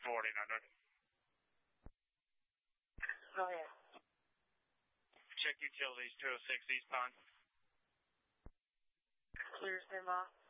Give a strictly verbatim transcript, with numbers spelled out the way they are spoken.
fourteen hundred. Oh, yeah. Check utilities, two oh six eastbound. Clear, stand by.